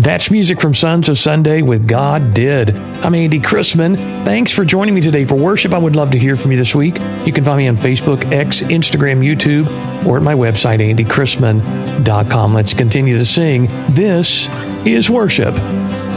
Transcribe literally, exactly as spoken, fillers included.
That's music from Sons of Sunday with God Did. I'm Andy Chrisman. Thanks for joining me today for worship. I would love to hear from you this week. You can find me on Facebook, X, Instagram, YouTube, or at my website, andy chrisman dot com. Let's continue to sing. This is worship.